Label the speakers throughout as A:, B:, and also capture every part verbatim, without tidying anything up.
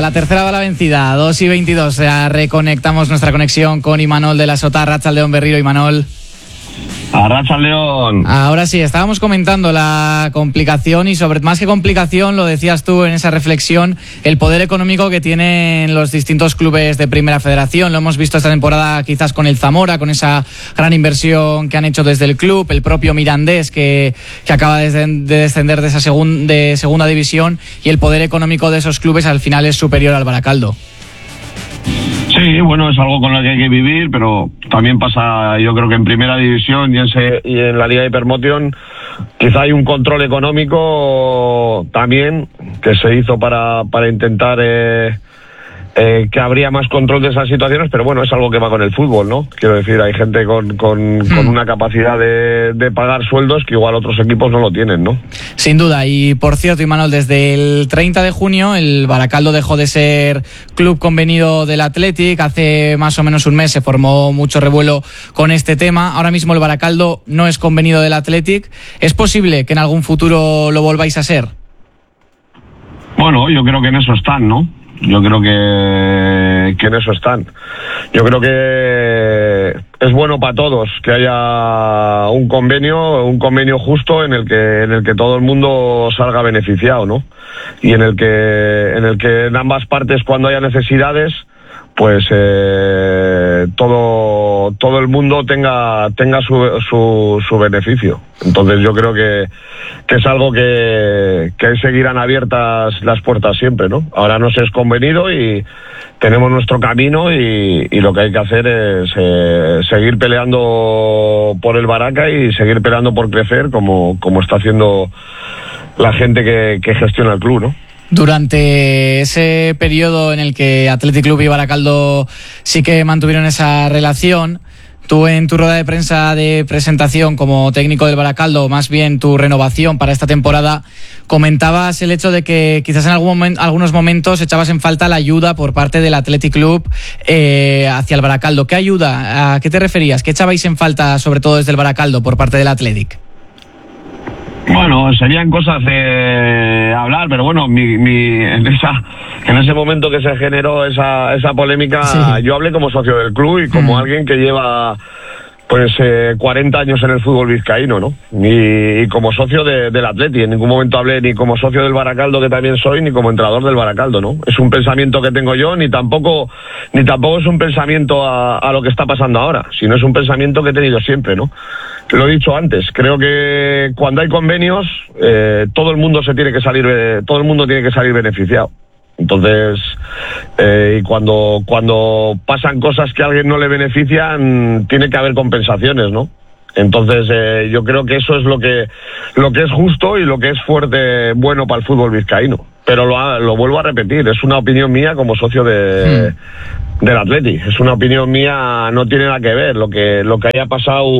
A: la tercera va la vencida, dos y veintidós. Ya reconectamos nuestra conexión con Imanol de la Sota, Arratsaldeon Berriro, Imanol.
B: Arratsaldeon.
A: Ahora sí, estábamos comentando la complicación y sobre más que complicación, lo decías tú en esa reflexión, el poder económico que tienen los distintos clubes de Primera Federación. Lo hemos visto esta temporada quizás con el Zamora, con esa gran inversión que han hecho desde el club, el propio Mirandés que, que acaba de, de descender de esa segun, de segunda división, y el poder económico de esos clubes al final es superior al Baracaldo.
B: Sí, bueno, es algo con lo que hay que vivir, pero también pasa, yo creo que en Primera División y en, se, y en la Liga de Hypermotion quizá hay un control económico también que se hizo para, para intentar eh, eh, que habría más control de esas situaciones, pero bueno, es algo que va con el fútbol, ¿no? Quiero decir, hay gente con, con, hmm. con una capacidad de, de pagar sueldos que igual otros equipos no lo tienen, ¿no?
A: Sin duda, y por cierto, Imanol, desde el treinta de junio el Baracaldo dejó de ser club convenido del Athletic. Hace más o menos un mes se formó mucho revuelo con este tema. Ahora mismo el Baracaldo no es convenido del Athletic. ¿Es posible que en algún futuro lo volváis a ser?
B: Bueno, yo creo que en eso están, ¿no? Yo creo que, que en eso están. Yo creo que es bueno para todos que haya un convenio, un convenio justo en el que en el que todo el mundo salga beneficiado, ¿no? Y en el que en el que en ambas partes, cuando haya necesidades, pues eh, todo todo el mundo tenga tenga su, su su beneficio. Entonces yo creo que que es algo que que seguirán abiertas las puertas siempre, ¿no? Ahora no se es convenido y tenemos nuestro camino y, y lo que hay que hacer es eh, seguir peleando por el Baraca y seguir peleando por crecer como como está haciendo la gente que, que gestiona el club, ¿no?
A: Durante ese periodo en el que Athletic Club y Baracaldo sí que mantuvieron esa relación, tú en tu rueda de prensa de presentación como técnico del Baracaldo, más bien tu renovación para esta temporada, comentabas el hecho de que quizás en algún momento, algunos momentos echabas en falta la ayuda por parte del Athletic Club eh, hacia el Baracaldo. ¿Qué ayuda? ¿A qué te referías? ¿Qué echabais en falta sobre todo desde el Baracaldo por parte del Athletic?
B: Bueno, serían cosas de hablar, pero bueno, mi, mi, en, esa, en ese momento que se generó esa, esa polémica, sí. Yo hablé como socio del club y como mm. alguien que lleva pues eh, cuarenta años en el fútbol vizcaíno, ¿no? Y, y como socio de, del Atleti. En ningún momento hablé ni como socio del Baracaldo, que también soy, ni como entrenador del Baracaldo, ¿no? Es un pensamiento que tengo yo, ni tampoco ni tampoco es un pensamiento a, a lo que está pasando ahora, sino es un pensamiento que he tenido siempre, ¿no? Lo he dicho antes, creo que cuando hay convenios, eh, todo el mundo se tiene que salir, eh, todo el mundo tiene que salir beneficiado. Entonces, eh, y cuando cuando pasan cosas que a alguien no le benefician, tiene que haber compensaciones, ¿no? Entonces, eh, yo creo que eso es lo que lo que es justo y lo que es fuerte, bueno para el fútbol vizcaíno. Pero lo, lo vuelvo a repetir, es una opinión mía como socio de hmm. del Atleti. Es una opinión mía, no tiene nada que ver. Lo que lo que haya pasado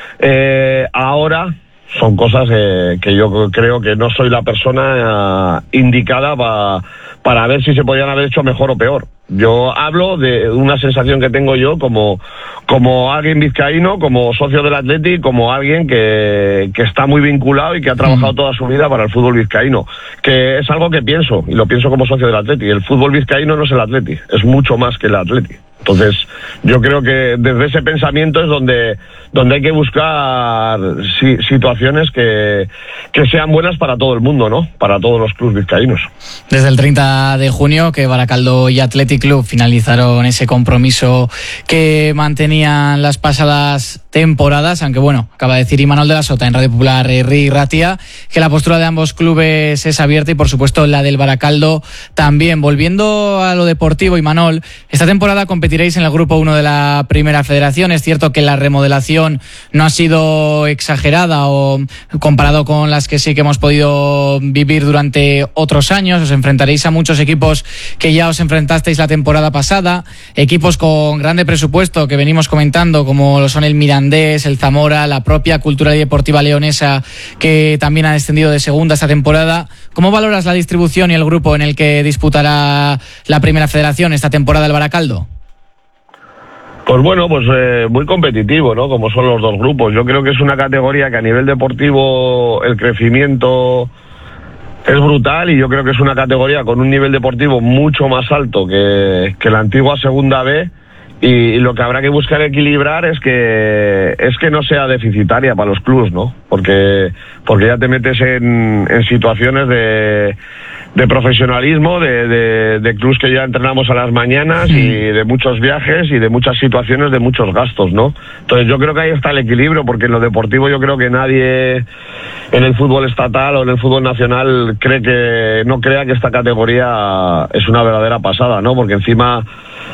B: eh, ahora son cosas eh, que yo creo que no soy la persona eh, indicada para para ver si se podían haber hecho mejor o peor. Yo hablo de una sensación que tengo yo como como alguien vizcaíno, como socio del Atleti, como alguien que, que está muy vinculado y que ha trabajado toda su vida para el fútbol vizcaíno, que es algo que pienso, y lo pienso como socio del Atleti. El fútbol vizcaíno no es el Atleti, es mucho más que el Atleti. Entonces, yo creo que desde ese pensamiento es donde donde hay que buscar si, situaciones que, que sean buenas para todo el mundo, ¿no? Para todos los clubes vizcaínos.
A: Desde el treinta de junio, que Baracaldo y Athletic Club finalizaron ese compromiso que mantenían las pasadas temporadas, aunque bueno, acaba de decir Imanol de la Sota en Radio Popular Herri Ratia, que la postura de ambos clubes es abierta y por supuesto la del Baracaldo también. Volviendo a lo deportivo, Imanol, esta temporada competiréis en el Grupo uno de la Primera Federación. Es cierto que la remodelación no ha sido exagerada o comparado con las que sí que hemos podido vivir durante otros años. Os enfrentaréis a muchos equipos que ya os enfrentasteis la temporada pasada, equipos con grande presupuesto que venimos comentando, como lo son el Mirandés, el Zamora, la propia Cultural y Deportiva Leonesa, que también ha descendido de segunda esta temporada. ¿Cómo valoras la distribución y el grupo en el que disputará la Primera Federación esta temporada el Baracaldo?
B: Pues bueno, pues eh, muy competitivo, ¿no? Como son los dos grupos. Yo creo que es una categoría que a nivel deportivo el crecimiento es brutal y yo creo que es una categoría con un nivel deportivo mucho más alto que, que la antigua Segunda B. Y lo que habrá que buscar equilibrar es que es que no sea deficitaria para los clubes, ¿no? Porque porque ya te metes en, en situaciones de, de profesionalismo, de, de, de clubes que ya entrenamos a las mañanas y de muchos viajes y de muchas situaciones de muchos gastos, ¿no? Entonces yo creo que ahí está el equilibrio, porque en lo deportivo yo creo que nadie en el fútbol estatal o en el fútbol nacional cree que no crea que esta categoría es una verdadera pasada, ¿no? Porque encima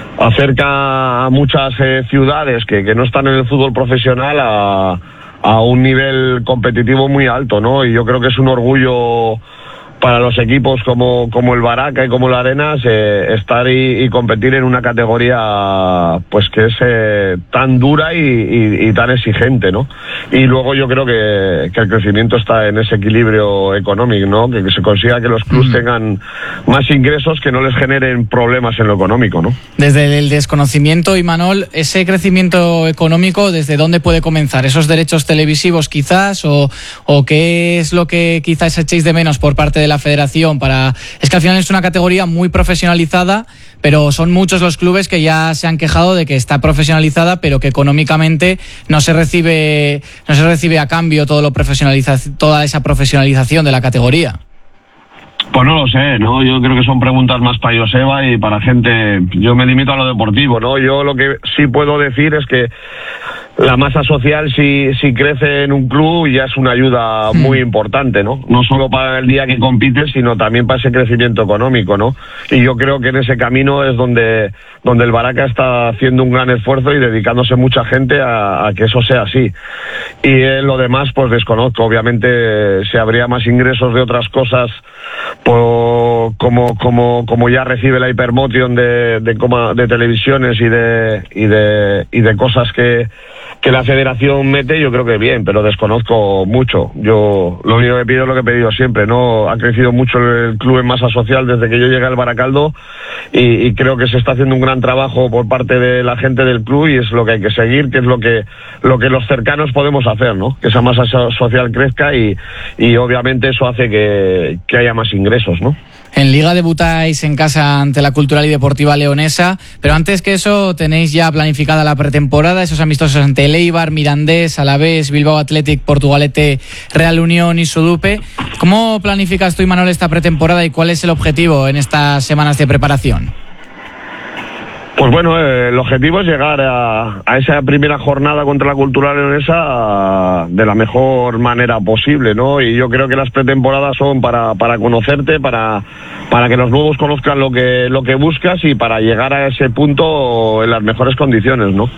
B: acerca a muchas eh, ciudades que, que no están en el fútbol profesional a, a un nivel competitivo muy alto, ¿no? Y yo creo que es un orgullo para los equipos como, como el Baraca y como el Arenas eh, estar y, y competir en una categoría pues que es eh, tan dura y, y, y tan exigente, ¿no? Y luego yo creo que, que el crecimiento está en ese equilibrio económico, ¿no? Que, que se consiga que los clubes mm. tengan más ingresos que no les generen problemas en lo económico, ¿no?
A: Desde el desconocimiento, Imanol, ese crecimiento económico, ¿desde dónde puede comenzar? ¿Esos derechos televisivos quizás? ¿O, o qué es lo que quizás echéis de menos por parte de la federación? Para es que al final es una categoría muy profesionalizada, pero son muchos los clubes que ya se han quejado de que está profesionalizada, pero que económicamente no se recibe no se recibe a cambio todo lo profesionaliza, toda esa profesionalización de la categoría.
B: Pues no lo sé, ¿no? Yo creo que son preguntas más para Joseba y para gente. Yo me limito a lo deportivo, ¿no? Yo lo que sí puedo decir es que la masa social, si, si crece en un club, ya es una ayuda muy importante, ¿no? No solo para el día que compites, sino también para ese crecimiento económico, ¿no? Y yo creo que en ese camino es donde, donde el Baraca está haciendo un gran esfuerzo y dedicándose mucha gente a, a que eso sea así. Y eh, lo demás, pues desconozco. Obviamente, si habría más ingresos de otras cosas, pues, como, como, como ya recibe la Hypermotion de, de, de, de televisiones y de, y de, y de cosas que que la federación mete, yo creo que bien, pero desconozco mucho. Yo lo único que pido es lo que he pedido siempre, ¿no? Ha crecido mucho el club en masa social desde que yo llegué al Baracaldo y, y creo que se está haciendo un gran trabajo por parte de la gente del club y es lo que hay que seguir, que es lo que lo que los cercanos podemos hacer, ¿no? Que esa masa social crezca y, y obviamente eso hace que, que haya más ingresos, ¿no?
A: En Liga debutáis en casa ante la Cultural y Deportiva Leonesa, pero antes que eso tenéis ya planificada la pretemporada, esos amistosos ante el Eibar, Mirandés, Alavés, Bilbao Athletic, Portugalete, Real Unión y Sudupe. ¿Cómo planificas tú, Imanol, esta pretemporada y cuál es el objetivo en estas semanas de preparación?
B: Pues bueno, eh, el objetivo es llegar a, a esa primera jornada contra la Cultural Leonesa a, de la mejor manera posible, ¿no? Y yo creo que las pretemporadas son para, para conocerte, para, para que los nuevos conozcan lo que, lo que buscas y para llegar a ese punto en las mejores condiciones, ¿no?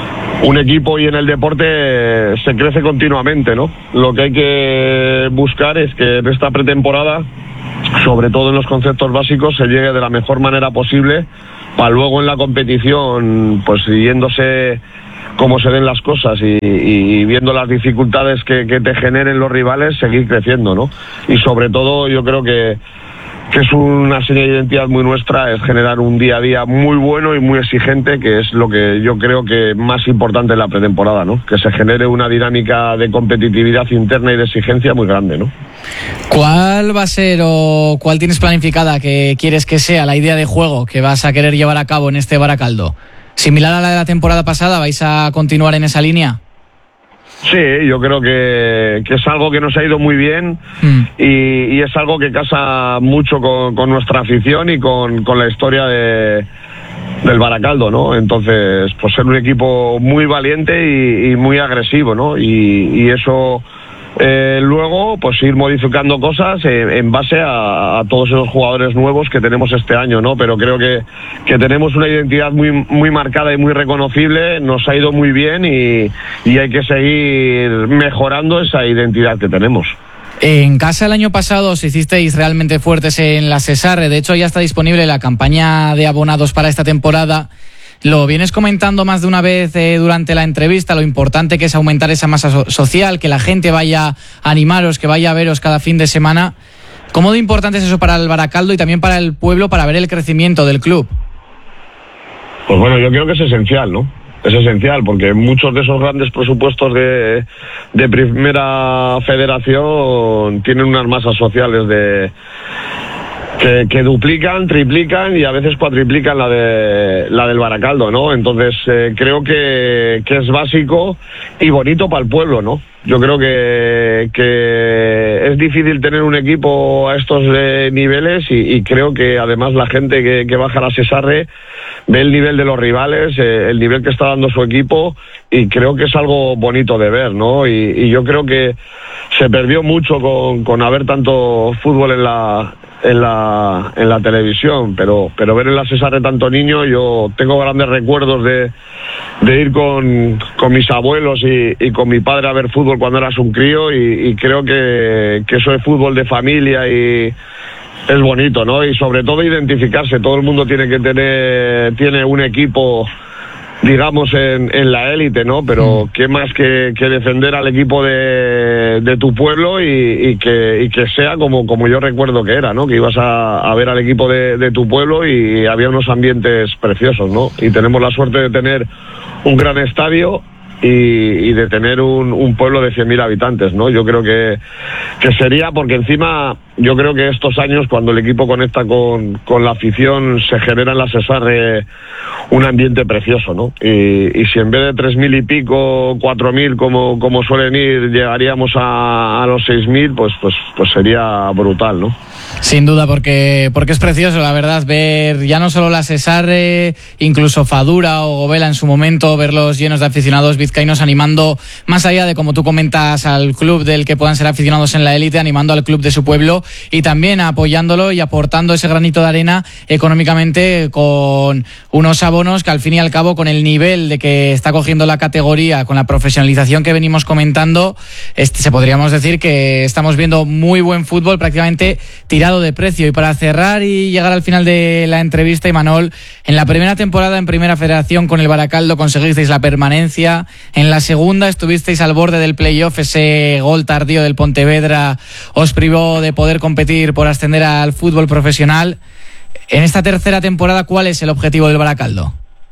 B: Un equipo y en el deporte se crece continuamente, ¿no? Lo que hay que buscar es que en esta pretemporada, sobre todo en los conceptos básicos, se llegue de la mejor manera posible para luego en la competición, pues siguiéndose cómo se den las cosas y, y viendo las dificultades que, que te generen los rivales, seguir creciendo, ¿no? Y sobre todo yo creo que, que es una señal de identidad muy nuestra, es generar un día a día muy bueno y muy exigente, que es lo que yo creo que más importante en la pretemporada, ¿no? Que se genere una dinámica de competitividad interna y de exigencia muy grande, ¿no?
A: ¿Cuál va a ser o cuál tienes planificada que quieres que sea la idea de juego que vas a querer llevar a cabo en este Baracaldo? ¿Similar a la de la temporada pasada? ¿Vais a continuar en esa línea?
B: Sí, yo creo que, que es algo que nos ha ido muy bien mm. y, y es algo que casa mucho con, con nuestra afición y con, con la historia de, del Baracaldo, ¿no? Entonces, pues ser un equipo muy valiente y, y muy agresivo, ¿no? Y, y eso... Eh, luego, pues ir modificando cosas en, en base a, a todos esos jugadores nuevos que tenemos este año, ¿no? Pero creo que, que tenemos una identidad muy, muy marcada y muy reconocible, nos ha ido muy bien y, y hay que seguir mejorando esa identidad que tenemos.
A: En casa el año pasado os hicisteis realmente fuertes en la Cesarre, de hecho ya está disponible la campaña de abonados para esta temporada. Lo vienes comentando más de una vez eh, durante la entrevista, lo importante que es aumentar esa masa so- social, que la gente vaya a animaros, que vaya a veros cada fin de semana. ¿Cómo de importante es eso para el Baracaldo y también para el pueblo, para ver el crecimiento del club?
B: Pues bueno, yo creo que es esencial, ¿no? es esencial, porque muchos de esos grandes presupuestos de, de primera federación tienen unas masas sociales de que, que duplican, triplican y a veces cuatriplican la de la del Baracaldo, ¿no? Entonces eh, creo que, que es básico y bonito para el pueblo, ¿no? Yo creo que, que es difícil tener un equipo a estos eh, niveles y, y creo que además la gente que, que baja a la Sesarre ve el nivel de los rivales, eh, el nivel que está dando su equipo y creo que es algo bonito de ver, ¿no? Y, y yo creo que se perdió mucho con, con haber tanto fútbol en la en la en la televisión, pero pero ver en la Sesarre tanto niño, yo tengo grandes recuerdos de, de ir con, con mis abuelos y, y con mi padre a ver fútbol cuando eras un crío y, y creo que, que eso es fútbol de familia y es bonito, ¿no? Y sobre todo identificarse, todo el mundo tiene que tener tiene un equipo, digamos, en, en la élite, ¿no? Pero qué más que, que defender al equipo de, de tu pueblo y, y, que, y que sea como, como yo recuerdo que era, ¿no? Que ibas a, a ver al equipo de, de tu pueblo y había unos ambientes preciosos, ¿no? Y tenemos la suerte de tener un gran estadio y, y de tener un, un pueblo de cien mil habitantes, ¿no? Yo creo que, que sería, porque encima yo creo que estos años, cuando el equipo conecta con, con la afición, se genera en la Sesarre un ambiente precioso, ¿no? Y, y si en vez de tres mil y pico, cuatro mil, como, como suelen ir, llegaríamos a, a los seis mil, pues, pues, pues sería brutal, ¿no?
A: Sin duda, porque, porque es precioso, la verdad, ver ya no solo la Sesarre, incluso Fadura o Gobela en su momento, verlos llenos de aficionados vizcaínos animando, más allá de, como tú comentas, al club del que puedan ser aficionados en la élite, animando al club de su pueblo y también apoyándolo y aportando ese granito de arena económicamente con unos abonos que, al fin y al cabo, con el nivel de que está cogiendo la categoría, con la profesionalización que venimos comentando, este, se podríamos decir que estamos viendo muy buen fútbol, prácticamente tirado de precio. Y para cerrar y llegar al final de la entrevista, Imanol, en la primera temporada en Primera Federación con el Baracaldo conseguisteis la permanencia, en la segunda estuvisteis al borde del playoff, ese gol tardío del Pontevedra os privó de poder competir por ascender al fútbol profesional. En esta tercera temporada, ¿cuál es el objetivo del Baracaldo?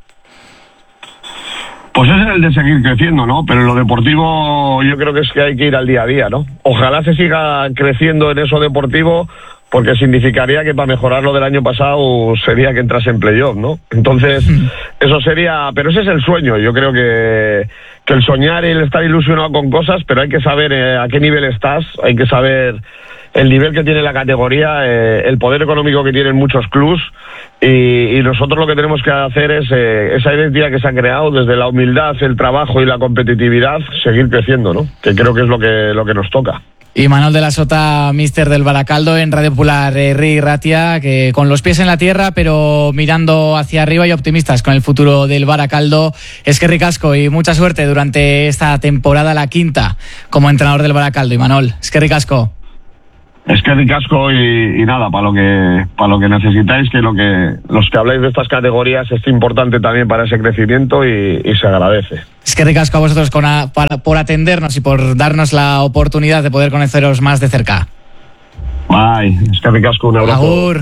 B: Pues ese es el de seguir creciendo, ¿no? Pero en lo deportivo yo creo que es que hay que ir al día a día, ¿no? Ojalá se siga creciendo en eso deportivo, porque significaría que para mejorar lo del año pasado sería que entrase en playoff, ¿no? Entonces, eso sería... Pero ese es el sueño. Yo creo que, que el soñar y el estar ilusionado con cosas, pero hay que saber eh, a qué nivel estás, hay que saber el nivel que tiene la categoría, eh, el poder económico que tienen muchos clubs, y, y nosotros lo que tenemos que hacer es eh, esa identidad que se ha creado desde la humildad, el trabajo y la competitividad, seguir creciendo, ¿no? Que creo que es lo que, lo que nos toca.
A: Imanol de la Sota, míster del Baracaldo, en Radio Popular Herri Ratia, que con los pies en la tierra, pero mirando hacia arriba y optimistas con el futuro del Baracaldo. Es que ricasco y mucha suerte durante esta temporada, la quinta, como entrenador del Baracaldo, Imanol. Es que ricasco.
B: Es que ricasco y, y nada, para lo que para lo que necesitáis, que lo que los que habláis de estas categorías es importante también para ese crecimiento y, y se agradece.
A: Es que ricasco a vosotros con a, para, por atendernos y por darnos la oportunidad de poder conoceros más de cerca.
B: Bye, es que ricasco, un abrazo.
A: Agur.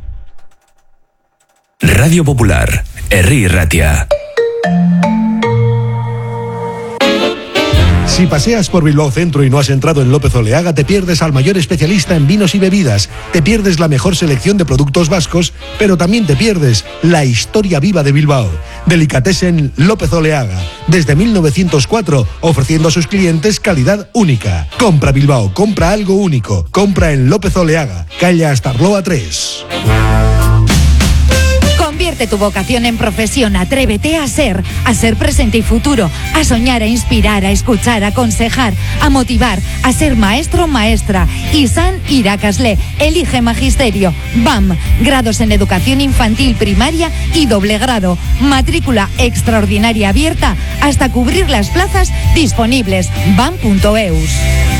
C: Radio Popular, Herri Ratia.
D: Si paseas por Bilbao Centro y no has entrado en López Oleaga, te pierdes al mayor especialista en vinos y bebidas, te pierdes la mejor selección de productos vascos, pero también te pierdes la historia viva de Bilbao. Delicatessen López Oleaga, desde mil novecientos cuatro, ofreciendo a sus clientes calidad única. Compra Bilbao, compra algo único, compra en López Oleaga, calle Astarloa tres.
E: Convierte tu vocación en profesión, atrévete a ser, a ser presente y futuro, a soñar, a inspirar, a escuchar, a aconsejar, a motivar, a ser maestro o maestra. Isan Irakasle, elige magisterio. B A M, grados en educación infantil, primaria y doble grado. Matrícula extraordinaria abierta hasta cubrir las plazas disponibles. B A M punto eus.